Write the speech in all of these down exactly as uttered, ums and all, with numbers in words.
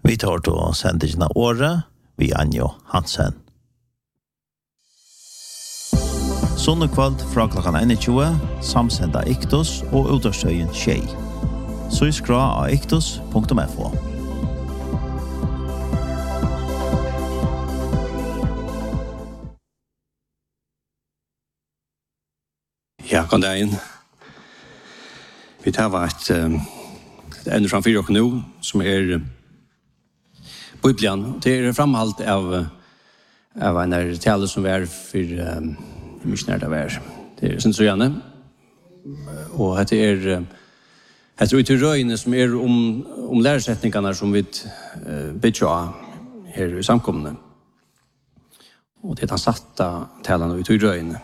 Vi tar til sendingen av året, vi Anjo Hansen. Sunnekvalt fra klokken tjueen, samsenda Iktos og utårstøyen Tjei. Så skra av iktos punktum f o. Ja, kan det inn. Vi tar et uh, enda fram fyrir okkur nå, som er uh, Bibelen. Det er framhalt av, av en der tale som er for um, missionært av er. Det er sånn så gjerne. Og det er det er til røyene som er om, om læresetningene som vi uh, bytter av her i samkomne. Og det er den satte talene ut til røyene.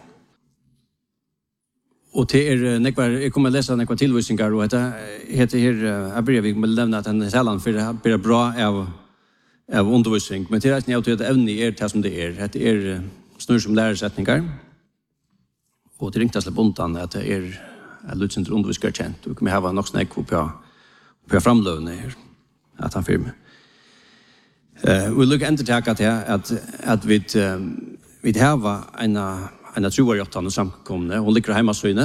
Og det er nekvar, jeg kommer å lese nekvar tilvisninger, og det heter her, jeg brev, jeg må nevne at denne talen, for det blir bra av, av undervisning, men det er ikke at evne er det som det er. Det er snur som læresetninger, og det ringte seg på undan at det er lutsent til undervisker kjent, og vi har nok snakk på, på framløvene her, at han firmer. Uh, vi lukker enda tilbake til at, at vi, uh, vi har en en troarjottande samkomne, hun ligger hjemme søyne.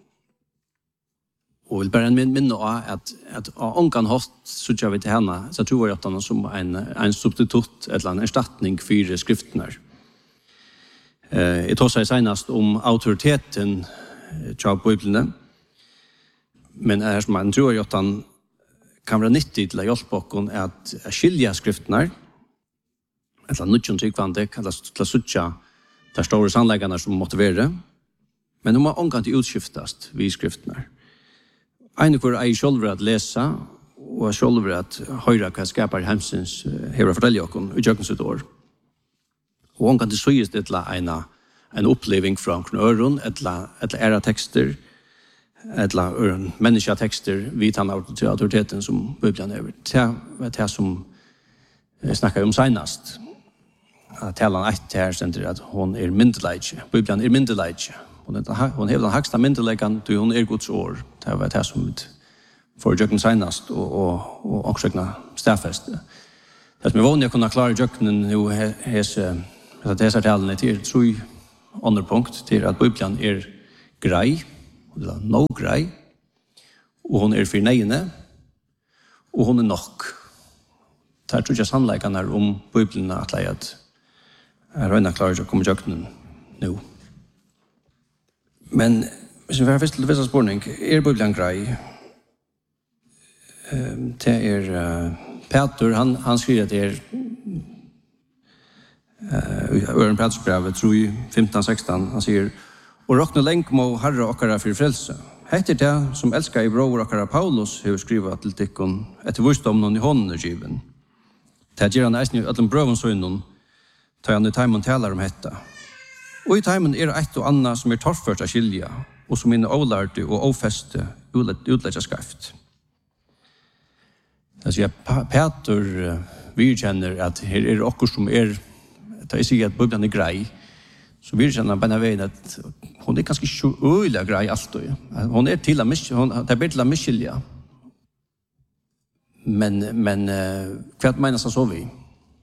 Og vil bare minne av at, at av ångan hatt så gjør vi til henne, så troarjottande som en, en substitutt, eller en erstatning for skriftene. Eh, jeg tar seg senest om autoriteten til Bibelen, men er som en troarjottande kan være nyttig til å hjelpe oss at skilja skriftene, eller nødvendig tryggvande, eller til å suttje det er store sannleggene som måtte være, men de må omgått utskiftast vid skriftene. En hvor er selv at lese, og er selv at høre hva skapar hemsens hever fortelle oss i kjøkkens ut år. Og omgått det søyes det til en, en oppleving fra omkring øren, etter ære tekster, etter mennesketekster, vid han autoriteten som Bibelen er. Det er det som jeg snakker om senest. Att tala ett här sen att hon är myndigleitje. Bibeln är myndigleitje. Hon är hon har den högsta myndigheten till hon är Guds ord. Det var det som för jöken senast och och och också stäffest. Det som är vanligt att kunna klara jöken nu hes att det är så talen till tre andra punkt till att Bibeln är grej eller no grej och hon är förnejne och hon är nog. Det tror jag sannolikheten är om Bibeln att lägga att jeg røyner klarer å komme i jøkkenen nå. Men hvis vi har først til visse spørning, er Bibelen grei? Det er uh, Peter, han, han skriver at det er i uh, Øren Petersbrevet, tror jeg, femten seksten, han sier «Og råkne lenk må herre okkara for frelse. Heter det som elsker i bror okkara Paulus har skrivet til tikkun etter visdommen i hånden er given. Det gjør han eisen i ødelen brøven søgnen, tar han i teimen taler om dette. Og i teimen er et og annet som er torført av skilja, og som er avlærte og avfeste utledgerskrift. Det sier Peter virkjenner at her er okkur som er, da jeg sier at Bibelen er grei, så virkjenner han bare veien at hun er ganske ikke øyelig grei alltid. Hun er til å miskilja, det er bedre til å miskilja. Men, men hva mener han så vi?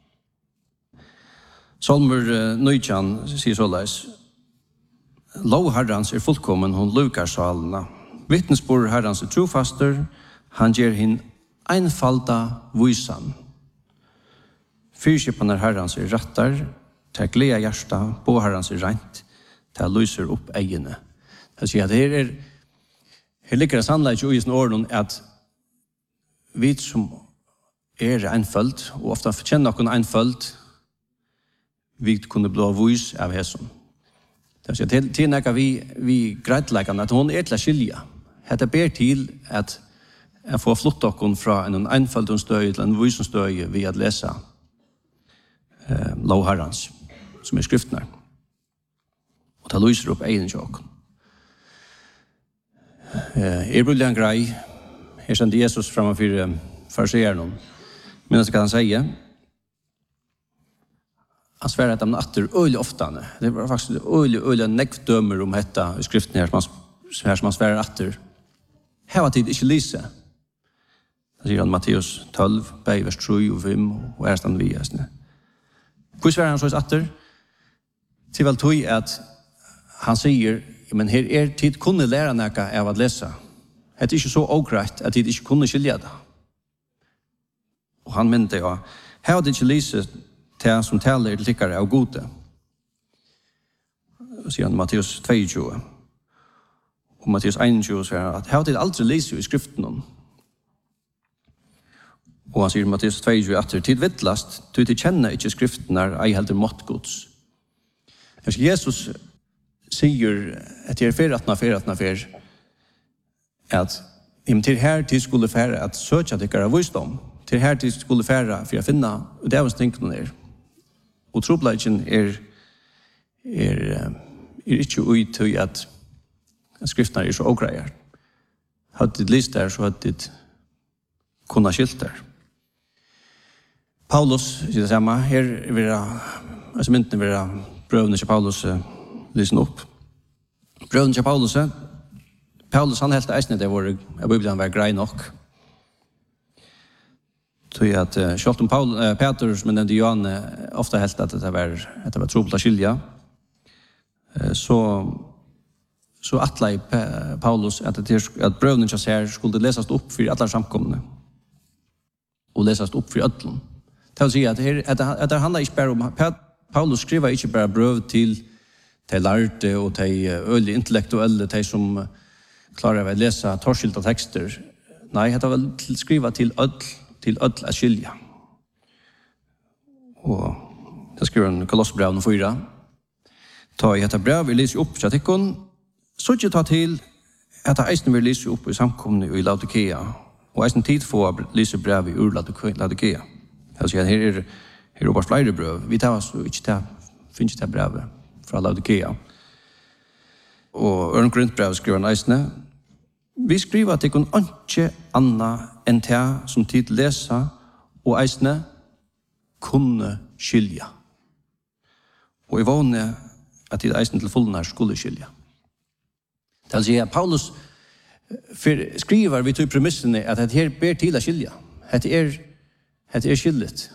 Salmer Nøytjan sier såleis, lov herrans er fullkommen, hon lukar salene. Vittnesbord herrans er trofaster, han ger hin einfalda vysan. Fyrkjøpene herrans er rattar, til gleda hjärsta, på herrans er rent, til lyser opp egene. Det sier at her er, her ligger det sannleik i sin orden at vi som er enfald, og ofta kjenner noen enfald, vi kunne bli vise av hæsson. Det er til, til nægge vi, vi greitleggene at hun er til å skilja. Hette ber til at jeg får flott okken fra en enfald støy til en vysen støy ved å lese eh, lovherrens, som er skriftene. Og ta lyser opp egen tjåk. Eh, er brullig en grei. Her sendte Jesus framfor fariseeren. Men hva han sier? Han sverre at de atter øyelig ofte. Det var faktisk øyelig, øyelig nekvdømmer om dette i skriften her som han, her som han sverre atter. Her var tid ikke lyse. Det sier han Matteus tolv, bei vers tre og fem, og er stand vi. Hvor svarer han så atter? Til vel tog at han sier, men her er tid kunne lære noe av å lese. Det er ikke så ågreit at tid ikke kunne skilje det. Og han mente jo, her hadde ikke lyset til som taler til tikkere av gode. Sier han Matteus tjueto. Og Matteus einogtjúgu sier han at her hadde aldri lyset i skriften om. Og han sier Matteus tjueto atter, tid vittlast, du til kjenne ikke skriften er ei helder måttgods. Jesus sier at det er fer atna fer atna fer at til her til skulle fære at søkja dykkar av visdom, til her til skulle fære for å finne og det er hos tingene er. Og trobladjen er er, er ikke ui til at skriftene er så ågreier. Hadde det lyst der, så hadde det kunnet skilt der. Paulus, sier det samme, her er vi altså myntene vi brøvene til Paulus lysen opp. Brøvene til Paulus, Paulus han helt eisende det var, jeg Bibelen var grei nok. Så at uh, selv om Paul, uh, Peter, som nevnte Johan, ofte helt at det var, at det var trobelt av skilja, uh, så, så atle Paulus at, det, at brøvene til seg skulle lesast opp for alle samkomne, og lesast opp for ødelen. Det vil si at, her, at, det, at det handler ikke bare om, Paulus skriver ikke bare brøv til de lærte og de ølige intellektuelle, de som klarer å lese torskilte tekster. Nei, det vil skrive til ødel, til ødel av skilja. Og det skriver han Kolossbrev nummer fyra. Ta i dette brev, vi leser opp kritikken, så ikke ta til at det eisen vil lese opp i samkomne i Laodikea, og eisen tid få å lese brev i ur Laodikea. Det vil si at her er Her er bare flere brev. Vi tar altså ikke til, finnes ikke til brevet fra Laodikea. Og Ørn Grundbrev skriver han eisene. Vi skriver at det kan ikke anna enn til som tid lesa og eisene kunne skilja. Og jeg vågne at tid eisene til fullene skulle skilja. Det vil si at Paulus skriver vi til premissene at det her ber til å skilja. Det er, det er skillet.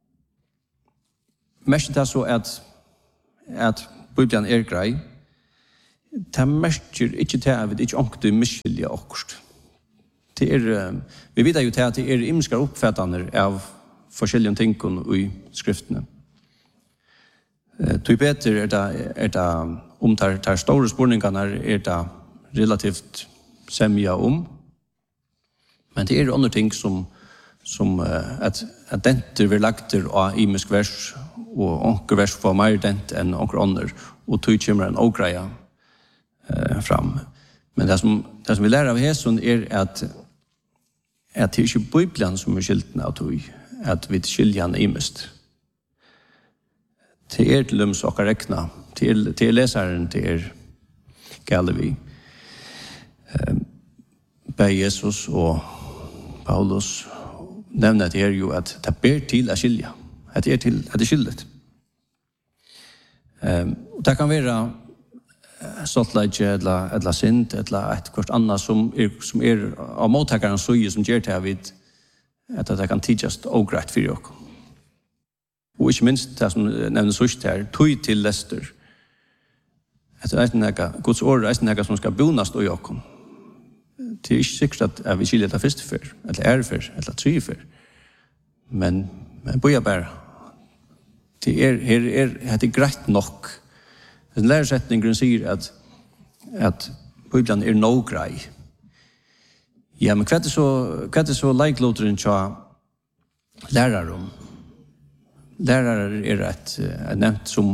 Mest det så at at Bibelen er grei. Det merker ikke til at vi ikke ångte miskyldige akkurat. Det er, vi vet jo til at det er imenskere oppfattende av forskjellige tingene i skriftene. Til Peter er det, er det om de, de store spørningene er det relativt semja om. Men det er andre ting som, som at, at denter vil lagter av imisk vers og onker vers får mer dent enn onker andre, og tog kommer en ogreia eh, fram. Men det som, det som vi lærer av Hesun er at, at det er ikke Bibelen som er skiltene av tog, at vi skiljer han imest. Det er til dem som dere rekna, til, til leseren, til er gale vi. Eh, Bei Jesus og Paulus nevner at det er jo at det ber til å skilja. At det er til at det er skildet. Um, det kan være stoltleidje, eller, eller sint, eller et kvart annet som er, som er av mottakerens søye som gjør til vid at det kan tidligst og greit for dere. Og ikke minst det som nevnes først her, tog til lester. At det er noe, Guds ord er noe som skal bonast i dere. Det er ikke sikkert at vi skiljer det første før, eller er før, eller tre før. Men Men bøya bare. Det er, her er, det er greit nok. Den læresetningen sier at, at Bibelen er no grei. Ja, men hva er det så, hva er det så leiklåteren til læreren? Lærere er et, er nevnt som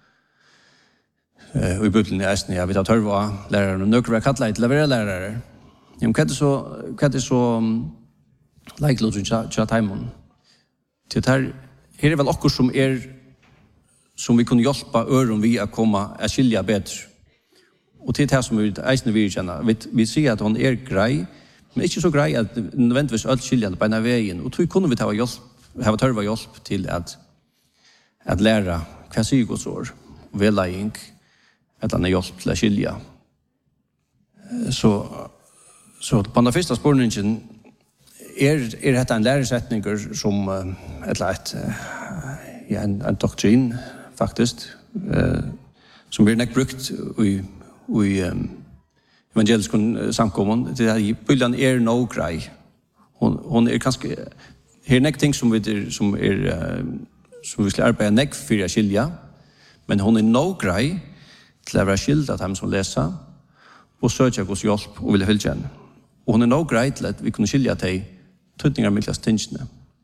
uh, i Bibelen i Eisen, jeg vet at hørva lærere, men nøkker var kattlet til å være lærere. Ja, men hva er det så, hva er det så um, leiklåteren til Taimon? Til her, her er vel okkur som er som vi kunne hjelpe øren vi å komme å skilja bedre. Og til det som vi eisende vi kjenner, vi, vi sier at hun er grei, men ikke så grei at nødvendigvis alt skilja på en veien. Og tog kunne vi ta hjelp, ha tørva hjelp til at, at lære hva sier Guds ord, vedlegging, at han er hjelp til å skilja. Så, så på den første spørningen er, er dette en læresetninger som uh, et, et, uh, ja, en, en doktrin, faktisk, uh, som blir nekk brukt i, i um, evangelisk samkommun. Det er, bylden er no grei. Hon, hon er kanskje, her er nekk ting som vi, er, som er, uh, som vi skal arbeide nekk for å skilja, men hon er no grei til å være skilt av dem som leser, og søker hos hjelp og vil fylke henne. Og hon er no grei til at vi kunne skilja til tøytningar mittlas tingene.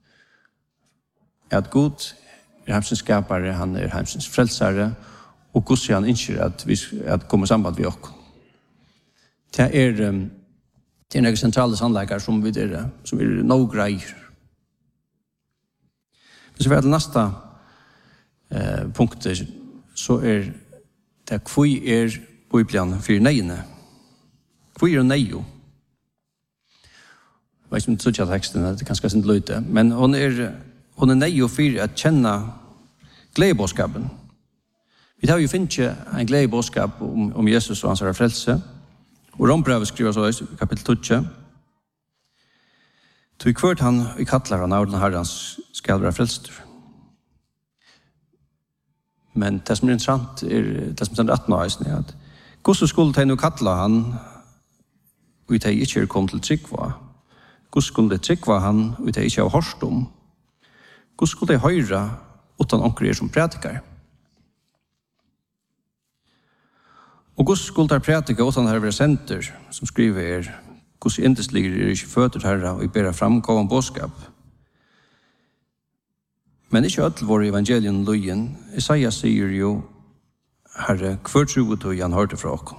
At Gud er heimsens skapare, han er heimsens frelsare, og hvordan han ønsker at vi at kommer samband med oss. Det er, um, det er noen sentrale sannleikar som vi er, som er no greier. Hvis vi er til neste eh, punkter, så er det hvor er Bibelen for neiene. Hvor er neio? Jag vet inte så texten, det är ganska sent lite, men hon är hon är nejo för att känna glädjeboskapen. Vi har ju finnit en glädjeboskap om, om Jesus och hans frälse. Och Rombrevet skriver så i kapitel tio. Till kvart han i kallar han av den herrans skall vara frälst. Men det som är intressant är det som är rätt nöjs är att Gud skulle ta nu kalla han och det inte kom till tryggva. Gud skulle tryggva han och det inte har hörst om. Gud skulle höra utan onker som predikar. Och Gud skulle predika utan herre center som skriver Guds indeslig er ikke føtter herre og ber fram gåvan bådskap. Men ikke alle våre evangelien løyen. Isaiah sier jo herre, hver tro du han hørte fra oss.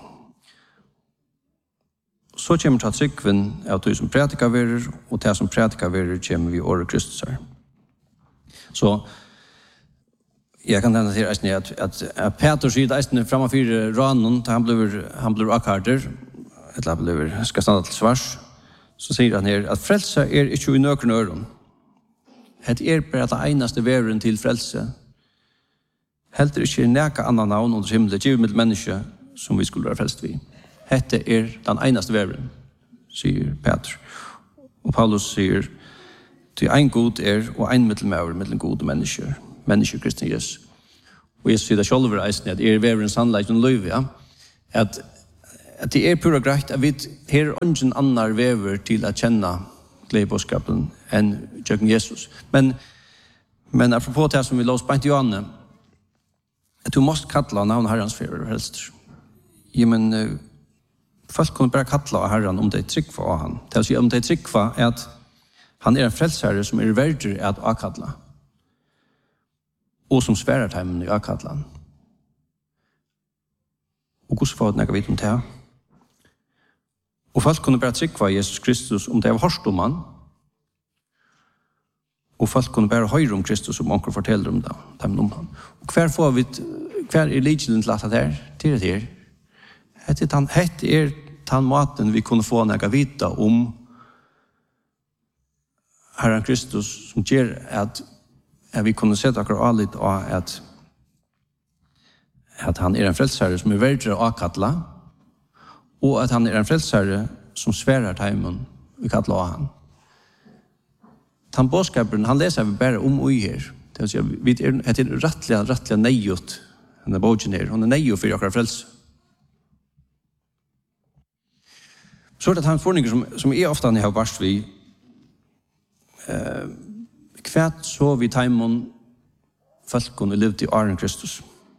Så kommer til tryggven av de som predikar verer, og de som predikar verer kommer vi året Kristus her. Så jeg kan tenke til at, at, at Peter sier eisne framfor ranen, han blir, han blir akkarter, eller blir, skal stande til svars, så sier han her at frelse er ikke i nøkron øren. Det er bare det eneste veren til frelse. Helt er ikke næka annan navn under himmelen, givet med menneske som vi skulle være frelst vi. Hette er den eneste veren, sier Peter. Og Paulus sier, til en god er og en middelmøver mellom gode mennesker, mennesker kristne Jesus. Og Jesus sier det selv over eisen, at er veren sannleik og løyve, ja? At, at det er pura greit at vi her er ingen annar vever til å kjenne gledebådskapen enn kjøkken Jesus. Men, men apropos det som vi lås på Johanne, at du måste kalla navn herrans fyrir helst. Ja, men uh, folk kunne bare kalla herran om det er tryggva av han. Det vil si om det er tryggva er at han er en frelsherre som er verdur at akalla. Og som sverar heimen i akalla. Og hvordan får det vidt om det? Og folk kunne bare tryggva Jesus Kristus om det var hørst om han. Og folk kunne bare høre om Kristus om onker forteller om det. Om han. Og hver får vi, hver er likelen til at det er? Til det her. Hette er den måten vi kunne få nægge vita om Herren Kristus som gjør at, at vi kunne sette akkurat allit av at, at han er en frelsherre som er verdre å kattla og at han er en frelsherre som sverar teimen vi kattla av han. Han bådskapen, han leser vi bare om og i her. Det vil si, vi er, det er rettelig, rettelig nejot denne bådgen her. Hun er nejot for akkurat frelse. Så er det han forninger som, som er ofte han har vært vi eh, kvært så vi teimen folkene og levde i Aren Kristus.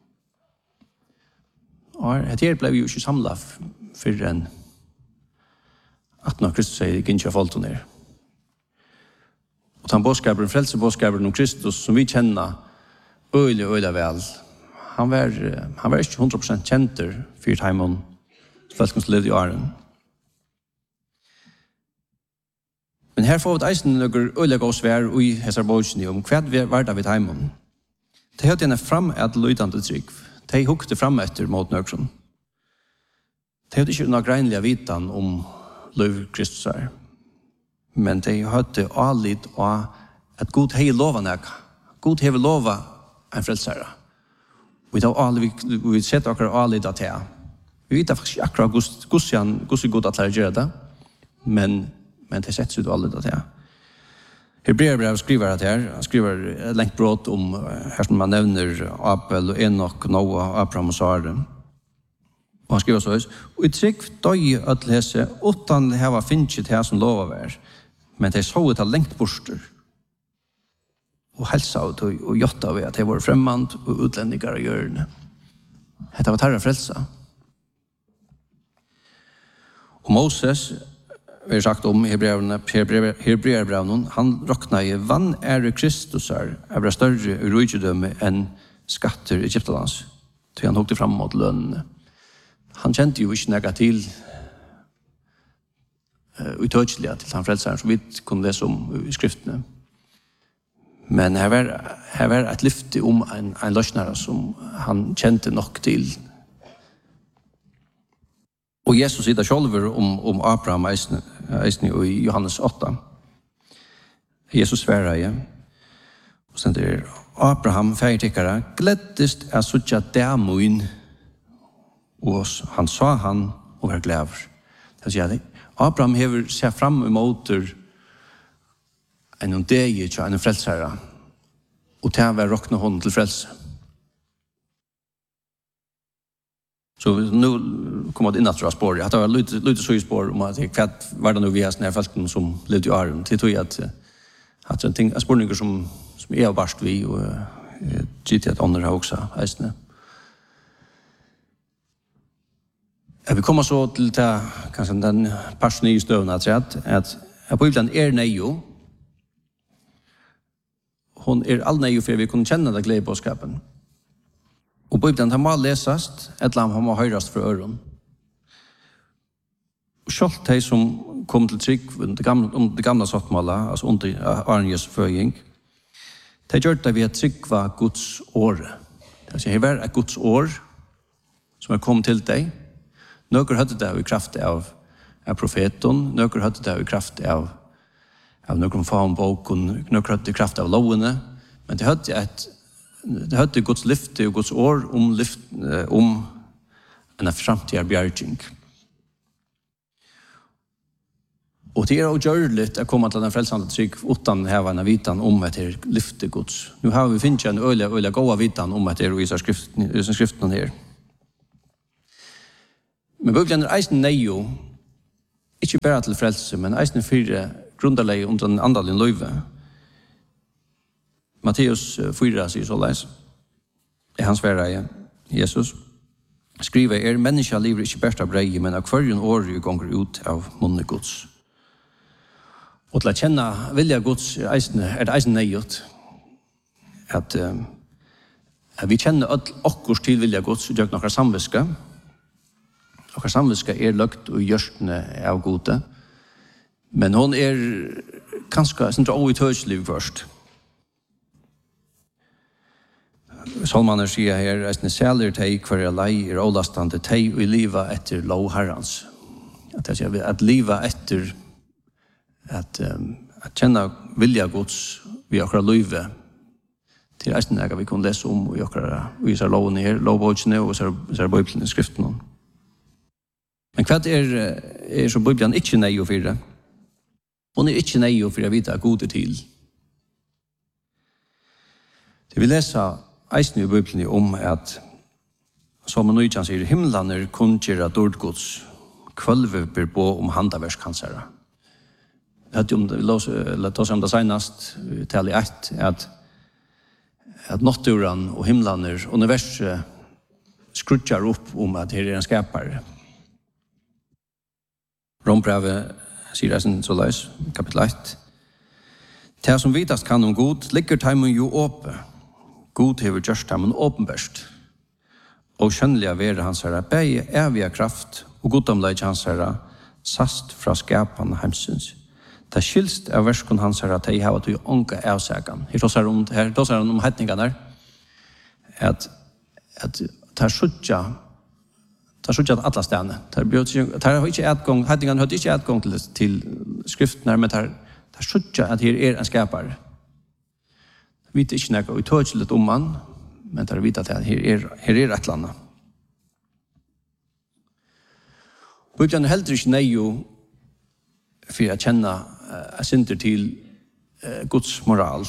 Og her ble vi jo ikke samlet for en at når Kristus sier ikke ikke har falt ned. Og den bådskaperen, frelsebådskaperen om Kristus som vi kjenner øyelig, øyelig vel, han var, han var ikke hundre prosent kjenter for teimen folkene som levde i Aren. Men her får vi eisen noen øyelig og svær i hessar bådene om hva var det ved heimen. Det høyde henne fram et løydende trygg. De hukte fram etter mot nøkron. De høyde ikke noen greinlige vitan om løy Kristus her. Men de høyde alit av at Gud hei lova nek. Gud hei lova en frelsere. Og vi, vi, vi setter akkurat alit av det. Vi vet faktisk akkurat hvordan god at lære gjøre det. Men Men det setter ut alle det. Hebreerbrevet skriver at her, han skriver et lengt brott om, her som man nevner Abel og Enoch, Noah, Abraham og Sara. Og han skriver så, og i trygg døy at lese, utan det her finnes ikke det som lover vær, men de så ut av lengt borster, og helsa ut og, og gjotta ved at de var fremmand og utlendinger og gjørende. Dette var tarra frelsa. Og Moses, vi har sagt om Hebreerbrevnen, han råkna i vann er Kristusar, er bra større uroidjedømme enn skatter i Egyptalands, til han hokte fram mot lønnene. Han kjente jo ikke nega til uh, utødselig til han frelseren, så vi kunne lese om i skriftene. Men her var, her var et lyfte om en, en løsnare som han kjente nok til. Og Jesus sier selv om, om Abraham eisne, eisne i Johannes åtta. Jesus svarer igjen. Og sen det er Abraham, ferdigtikkere, gleddest er suttja dæmoin, og han sa han og var glæver. Det sier jeg, Abraham hever seg fram imot en degi til en frelsere, og til å råkne hånden til frelse. Så nu kommer det inn at det var spår. Det var lite, lite så i spår om at hva var det nå vi har sånne felten som levde i åren. Det tror jeg at, at det er ting, spørninger som, som er barst vi, og jeg gitt at andre har også eisene. Jeg vil komme så til ta, kanskje den parsen i støvn at at, at på Bibelen er nejo. Hon er all nejo for vi kunne kjenne det gledebåskapen. Og Bibelen har må lesast, eller han må høyrast fra øren. Og selv de som kom til trygg om det gamle, om det gamle sottmålet, altså under Arnes føying, de gjør det ved at trygg var Guds åre. Det vil si, det var et Guds år som er kommet til deg. Noen hadde det i kraft av, av profeten, noen hadde det i kraft av, av noen faenboken, noen hadde det i kraft av lovene, men det hadde et Det hadde Guds lyfte og Guds år om, lyft, om en framtida bjerging. Og det er også gjørligt å komme til den frelsende trygg uten å ha en vitan om at det er lyfte Guds. Nå har vi finnet en øyelig, øyelig gode vitan om at det er i skriften, skriften her. Men Bibelen er eisen nejo, ikke bare til frelse, men eisen fire grunderleg under den andalen løyve. Matteus fyra sier så leis. Er hans verre, Jesus. Skriver, er menneska lever ikke bært av brei, men av hverjen år gonger ut av munne Guds. Og til å kjenne vilja Guds er, eisne, er det eisen nejot. At, uh, at vi kjenner okkurs til vilja Guds og gjør nokkar samviska. Nokkar samviska er løgt og gjørstene av gode. Men hon er kanskje sindra oitøysliv først. Salmaner sier her, eisne sæler teg hver lei er ålastande teg og liva etter lov herrans. At, jeg, at liva etter at, um, at kjenne vilja Guds vi akkurat løyve til eisne ega vi kunne lese om og akkurat vi ser lovene her, lovbådsene og ser, ser bøyblene i skriften. Men hva er, er så Bibelen ikke nei og fire? Hun er ikke nei og fire å vite gode til. Det vi leser eisen i Bibelen om at som en nøytjan sier, himlaner kunngjera dårdgods, kvølve ber på om handaverskansere. Det hadde om det, la oss om det senast, tal i ett, at, at naturen og himlaner, universet, skrutjar opp om at her er en skapare. Rombrevet sier eisen så leis, kapittel ett. Det som vidast kan om god, ligger teimen jo åpe, God hever gjørst ham en åpenbørst, og skjønnelig av være hans herre, begge evige kraft, og godomleid hans herre, sast fra skapan hemsyns. Det er skilst av verskon hans herre, at de har til ånka avsægan. Her tåsar om, her tåsar om hetningarna, at, at det er suttja, det er suttja alle stedene. Det er ikke etgång, hetningarna har ikke etgång til, til skriftene, men det er, det er suttja at her er en skapare. Vi vet ikke noe utøyselig om han, men det er vidt at her er, her er et eller annet. Bibelen er heller ikke nøye for å kjenne uh, synder til eh, Guds moral.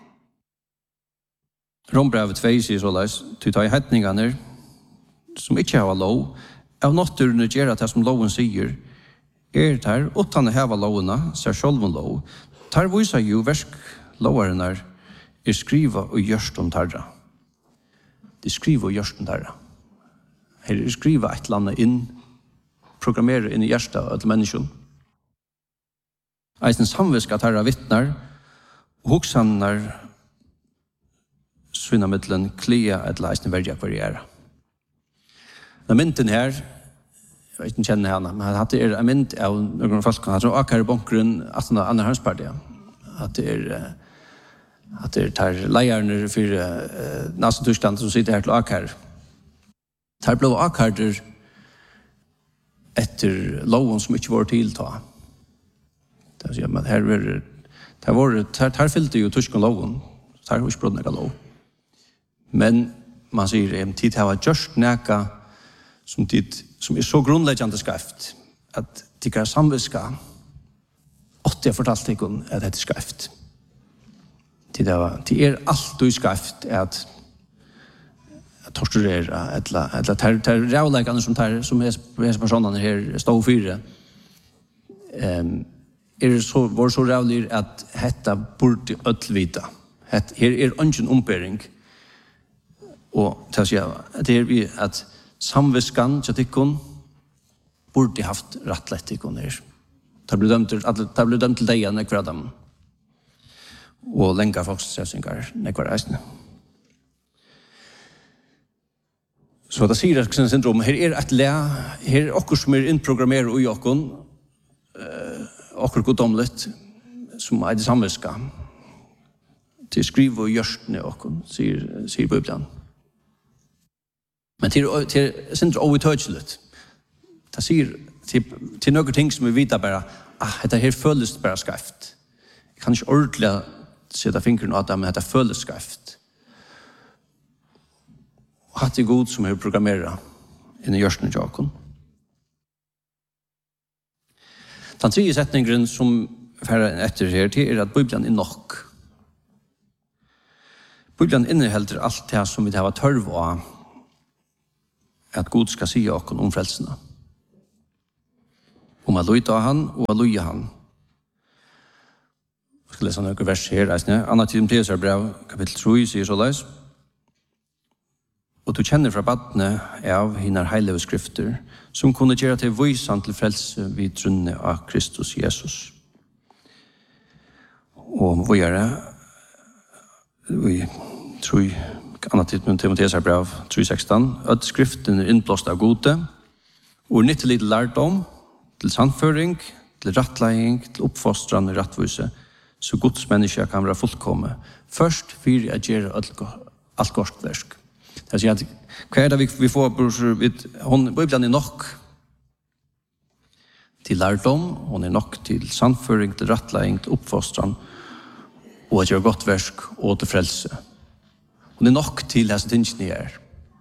Rombrevet två sier såleis, ty ta i hetningarna som ikke har lov, av naturen gjør det som loven sier, er der, utan å hava lovene, ser sjølven lov. Tar viser jo versk loverne er skriva og gjørst om tarra. De skriva og gjørst om tarra. Her er skriva et eller annet inn, programmere inn i hjertet av et menneske. Eisen samviska tarra vittnar, og hoksannar svinna mittlen klia et eller eisen verja kvarriere. Den mynten her, jeg vet ikke kjenner henne, men han hadde er en mynd av noen folk, han hadde akkurat i bunkeren at han er andre hanspartiet. At det er at det tar leierne for uh, Nazi-Tyskland som sitter her til Akar. Det ble Akarder etter loven som ikke var tilta. Det er men her var det var her fylte jo Tyskland loven. Det var ikke brått nægget lov. Men man sier at tid har gjort nægget som, tid, som er så grunnleggende skreft at de kan samviska åtte jeg fortalte ikke at det er skreft. Det er alt du skreft at torturera eller eller tar tar rävlägarna som tar som är är personerna här står fyra. Ehm är det så var så rävlig att hetta borde öllvita. Het här är ingen ombering. Och tas jag det är vi att samviskan så tyckon borde haft rättlättikon här. Det blir dömt att det blir dömt till dig när kvar och länka foxsäsingar när kvar resten. Så det sier at syndrom, her er et le, her er okkur som er innprogrammerer i okkon, uh, okkur godomlet, som er det samviska, til skriv og gjørstene okkon, sier, sier Bibelen. Men til, til syndrom og utøyselet, det sier til, til noen ting som vi vet bare, ah, dette her føles bare skreft. Jeg kan ikke ordentlig sette fingeren av det, men dette føles skreft. Og hatt det god som er programmeret inn i gjørsten og jakon. Den tredje setningen som færre etter her til er at Bibelen er nok. Bibelen inneholder alt det som vi har tørv av at God skal si oss om frelsene. Om å lytte av han og å lytte han. Jeg skal lese noen vers her. Anna Timotheus brev, kapittel tre, sier så leis. Og du kjenner fra badene av hinnar heilige skrifter, som kunne gjøre til vysan til frelse vid trunne av Kristus Jesus. Og vi gjør det, vi tror, Anna Timotheus brev tre seksten, at skriften er innblåst av gode, og er nyttelig til lærdom, til sannføring, til rattlegging, til oppfostran og rattvise, så Guds menneske kan være fullkomme. Først for å gjøre alt godt versk. Det sier at hva er det vi, vi får hon, Bibelen er nok til lærdom, hon er nok til sannføring, til rattlegging, til oppfostran, og å gjøre godt versk og til frelse. Hon er nok til disse tingene her.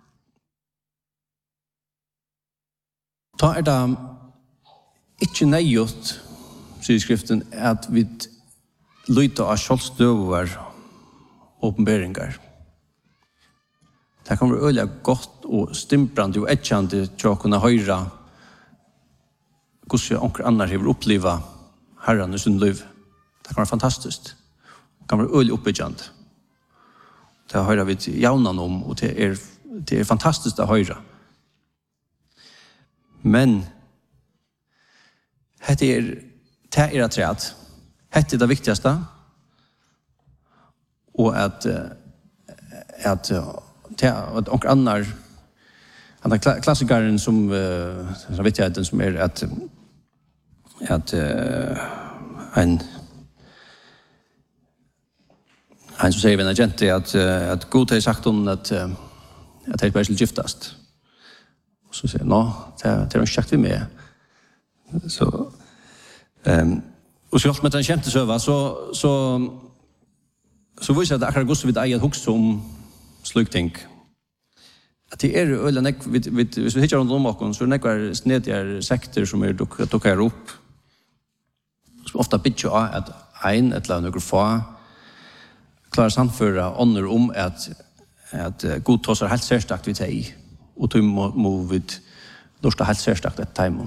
Da er det ikke nøyot, sier skriften, at vi lytter av kjølstøver åpenberinger. Det kan være øyelig godt og stimprande og etjande til å kunne høre hvordan onker andre har opplevd Herren i sin liv. Det kan være fantastisk. Det kan være øyelig oppbyggende. Det hører vi til jævnene om, og det er, det er fantastisk å høre. Men dette er det er et træt. Dette er det viktigste. Og at at og onker andre han er klassikeren som uh, som vet jeg den som er at at uh, en han som sier en agent at uh, at god har sagt om at uh, at det bare skal giftast. Og så sier nå det er en kjekt vi med. Så um, og så alt med den kjente søva så så så viser det akkurat hvordan vi eier hukst om slik ting. At det er øyne nek, hvis vi hittar rundt om oss, så er det nekvar snedjær sekter som er dukker opp, som ofta bytter av at en eller noen få klarer samføre ånder om at, at God tåser helt særstakt vi teg, og tog må, må vi lorsta helt særstakt et teimon.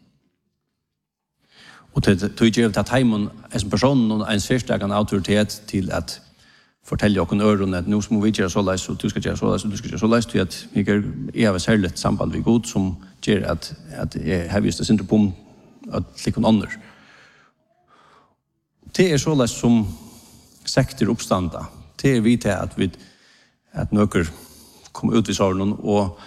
Og tog gjør til teimon en person en særstakt autoritet til at fortelle åkken øren at nå må vi gjøre så leis, og du skal gjøre så leis, og du skal gjøre så leis, til at jeg har særlig samband med God som gjør at, at jeg har vist det sin på at slik andre. Det er så leis som sekter oppstanda. Det er vi til at vi at nøkker kommer ut i sorgen og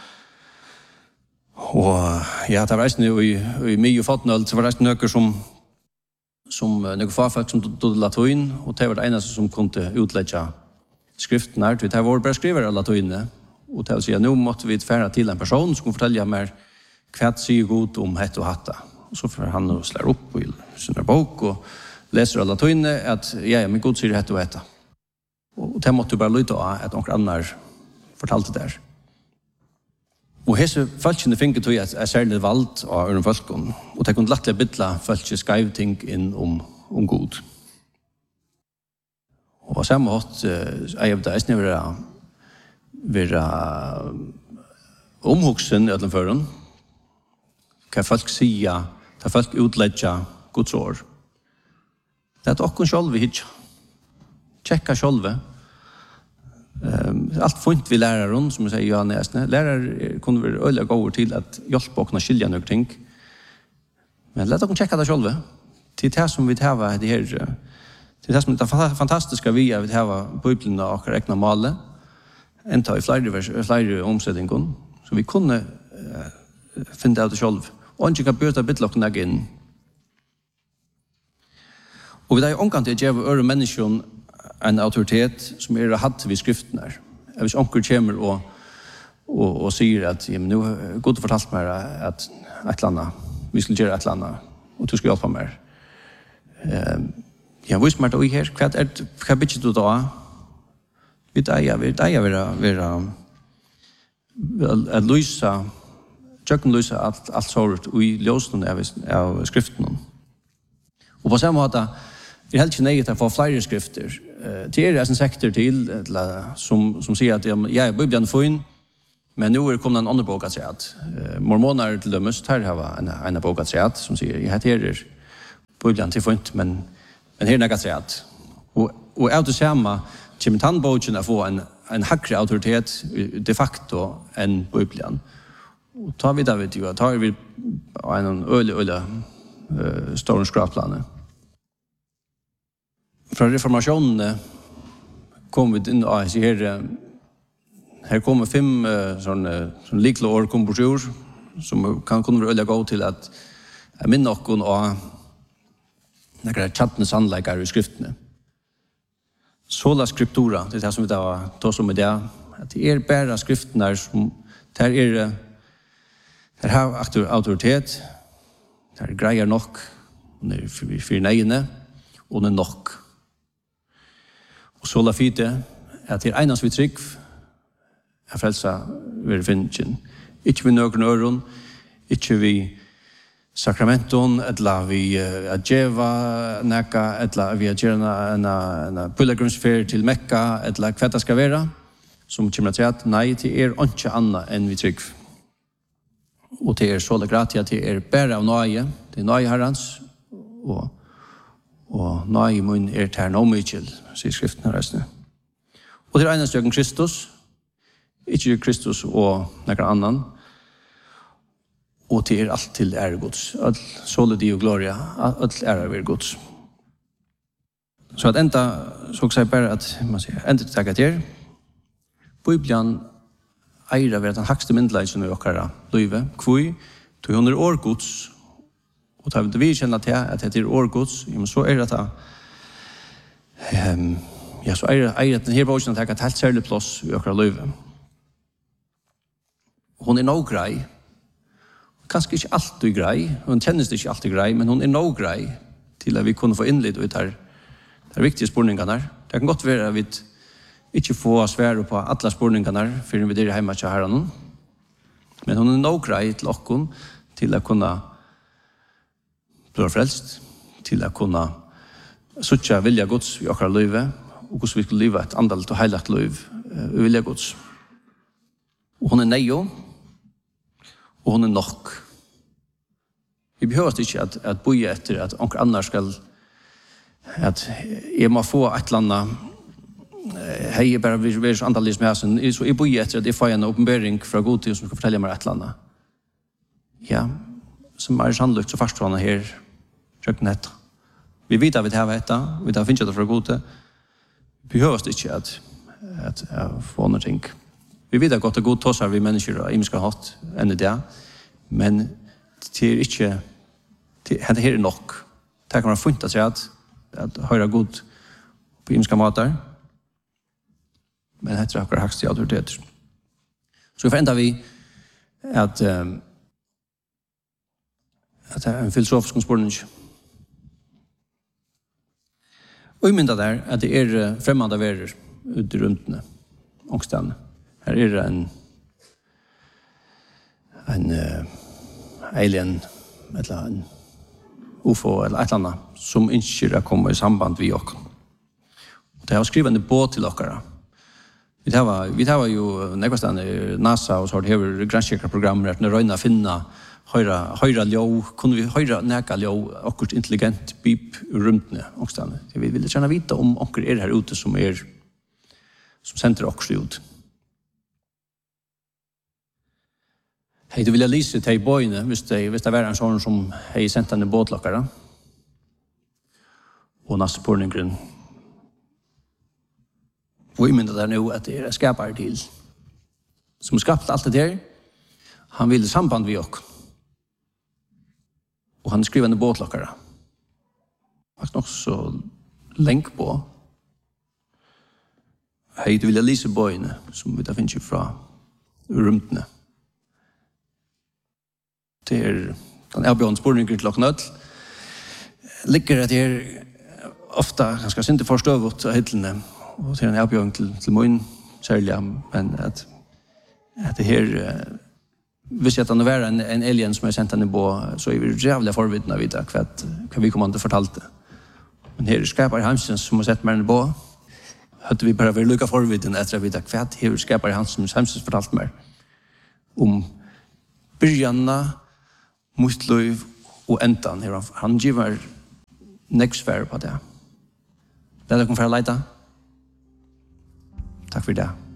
og ja, det var reisende i, i mye og fatnøld, så var reisende nøkker som som nøkker farfolk som døde latin, og det var det eneste som kunne utlegge skriften her. Det var bare skrivere av latinene, og det vil si at nå måtte vi fære til en person som kunne fortelle mer hva sier god om hett og hatta. Og så får han å slå opp i sin bok og leser av latinene at ja, men god sier hett og hatta. Og det måtte bare lytte av at noen andre fortalte det. Og hese folkene finner tog at er særlig valgt av øren folkene, og det kunne lattelig bytla folkene skrev ting inn om, om god. Og på samme måte er jeg det eisne være, være omhugsen i ødelen føren, hva folk sier, hva folk utledger Guds år. Det er at okken sjølve hitja. Tjekka sjølve. Um, allt fint vi lærer om, som jeg sier Johan Esne. Lærer kunne være øyelig gode til at hjelpe åkne skilja noen ting. Men let oss tjekka det sjølve. Til det som vi tar det her, til det som er det fantastiske vi har vi tar Bibelen og akkurat egna male, enda i flere, flere omsetninger, så vi kunne uh, finne av det sjølve. Og ikke kan bøte bittlokken deg inn. Og vi har jo omkant til å gjøre øre mennesken en autoritet som er hatt ved skriften her. Hvis onker kommer og, og, og sier at ja, men nå har God fortalt meg at et eller annet, vi skal gjøre et eller annet, og du skal hjelpe meg. Uh, ja, hvor smart er det her? Hva er det? Hva er det du da? Vi deier, vi deier være, være at lyse, tjøkken lyse alt, alt sånt i løsene av, av skriften. Og på samme måte, det er helt ikke nøyet til å få flere skrifter. Det er en sektor til som, som sier at ja, Bibelen er fin, men nå er det kommet en annen bok at seg at mormoner til dømes, her har en, en bok at seg at som sier, ja, det er Bibelen til fint, men, men her er det at seg at. Og, og av det samme kommer tannboken å få en, en hakre autoritet de facto enn Bibelen. Og tar vi da, vet du, tar vi en øyelig, øyelig uh, stor skrapplaner. Fra reformasjonen kom vi inn og sier her, her kommer fem uh, sånne, sånne likle år kom på sjur, som kan kunne være øyelig gå til at jeg minner noen av noen tjattende sannleikere i skriftene. Sola scriptura, det er det som vi da tar som i det, at det er bare skriftene som der er der har autoritet, der greier nok, og det er for nøyene, og det er nok. Og sola fite, at det er eneste vi trygg, er frelsa ved finnjen. Ikke vi nøkken øren, ikke vi sakramenton, eller vi uh, djeva nekka, eller vi gjør en, en pilgrimsfer til Mekka, eller hva det skal være, som kommer til at nei, det er ikke annet enn vi trygg. Og det er sola gratia, det er bare av nøye, det er nøye herrens, og og nøye mun er til nå mykjel, sier skriften her reisende. Og det er eneste jøkken Kristus, ikke Kristus og noen annen, og det er alt til ære Guds. All sole di og gloria, alt ære ved Guds. Så at enda, så kan jeg bare at, man sier, enda til takket her, Bibelen eier ved den hakste myndeleisen i okkara løyve, kvui, til hun er år Guds, og da vi kjenner til at det er årgods, så er det at um, ja, så er det at denne boken har et helt særlig plass i akkurat løyve. Hun er noe grei. Kanskje ikke alltid grei. Hun kjennes ikke alltid grei, men hun er noe grei til at vi kunne få innlitt ut her de viktige spurningene. Det kan godt være at vi ikke får svære på alle spurningene før vi er hjemme til herren. Men hun er noe grei til okken til å kunne blir frelst, til å kunne suttja vilja Guds i okkara livet, og hvordan vi skulle leve et andalt og heilagt liv i vilja Guds. Og hun er neio, og hun er nok. Vi behøver ikke at, at boje etter at onker annar skal at jeg må få et eller annet hei, bare vi er så andalis med hæsen, så jeg boje etter at jeg får en åpenbering fra god til som skal fortelle meg et eller annet. Ja, som er sannlykt så forstår han her kjøkken etter. Vi vet at vi har dette, vi vet at vi finner det fra god til. Vi behøver ikke at, at, at få noe ting. Vi vet at godt og god tåsar vi mennesker og imenska hatt enn det, men det er ikke, det her er nok. Det kan være funnet at at, at høyre god på imenska matar, men det er akkurat hakst i autoriteter. Så vi forender vi at, um, at det er en filosofisk spørning. Og jeg mynda der at det er fremmande verer ut i rundene, ångstene. Her er det en, en uh, alien, eller en U F O, eller et eller annet, som ikke er kommet i samband med oss. Det har skrivet en båt til dere. Vi tar, vi tar jo nekvastene NASA, og så har det her granskjekkerprogrammer, at når røyna finna høyra, høyra ljå, kunne vi høyra neka ljå, akkurat intelligent bip i rundene, ångstene. Vi vil gjerne vite om akkurat er her ute som er, som sender akkurat ut. Hei, du vil lyse til bøyene, hvis det, hvis det var en sånn som hei sendt henne båtlokkere. Og neste spørningen. Og jeg minner det nå at det er skapere til. Som skapt alt det der. Han ville samband med oss. Og han skriver en båtlokkere. Faktisk nok så lenk på. Hei, du vil lyse bøyene, som vi da finner fra rymdene. Det er den avbjørende spørningen til klokken nødt. Ligger at det er ofte ganske sinte forstøvet av hitlene, og det er en avbjørende til, til min særlig, men at, at det her, hvis jeg hadde vært en, en alien som jeg sendte henne på, så er vi jævlig forvidende av det, hva, hva vi kommande fortalte. Men her skapar Hansen som har sett meg på, hadde vi bare vært lykka forvidende etter å vite hva her skapar Hansen som Hansen fortalte meg om byrjanna, motliv og endan. Han giver nekksfær på det. Det er det kom for å leite. Takk for det.